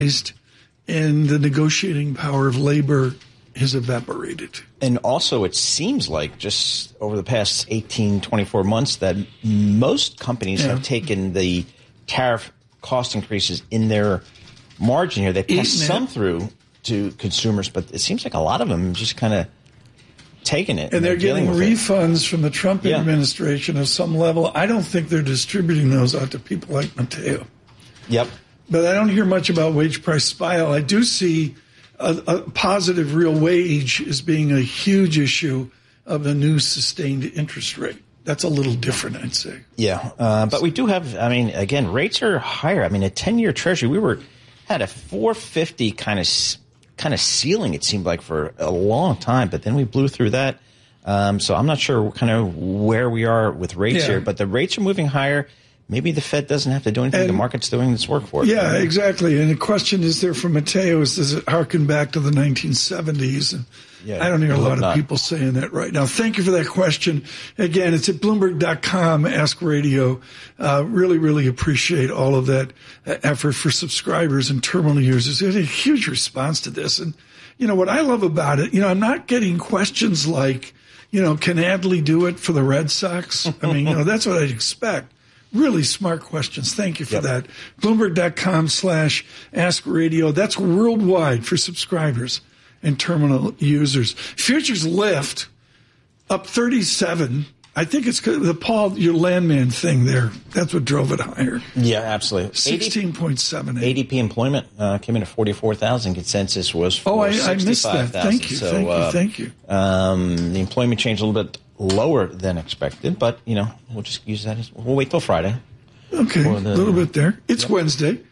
and the negotiating power of labor has evaporated. And also, it seems like just over the past 18, 24 months that most companies have taken the tariff cost increases in their margin here. They passed some through to consumers, but it seems like a lot of them just kind of taking it. And they're getting refunds from the Trump administration of some level. I don't think they're distributing those out to people like Matteo. Yep. But I don't hear much about wage price spiral. I do see a positive real wage as being a huge issue of a new sustained interest rate. That's a little different, I'd say. Yeah. But we do have, I mean, again, rates are higher. I mean, a 10-year Treasury, had a 450 kind of ceiling, it seemed like, for a long time, but then we blew through that. So I'm not sure kind of where we are with rates here, but the rates are moving higher. Maybe the Fed doesn't have to do anything. The market's doing its work for it. Yeah, exactly. And the question is there from Matteo is, does it harken back to the 1970s? And I don't hear a lot of people saying that right now. Thank you for that question. Again, it's at Bloomberg.com, Ask Radio. Really, really appreciate all of that effort for subscribers and terminal users. There's a huge response to this. And, what I love about it, I'm not getting questions like, can Adley do it for the Red Sox? I mean, that's what I'd expect. Really smart questions. Thank you for that. Bloomberg.com/Ask Radio. That's worldwide for subscribers and terminal users. Futures lift up 37. I think it's the Paul, your landman thing there. That's what drove it higher. Yeah, absolutely. 16.78. ADP employment came in at 44,000. Consensus was for 65,000. I missed that. Thank you. Thank you. The employment changed a little bit lower than expected, but we'll just use that we'll wait till Friday. Okay, a little bit there. It's Wednesday.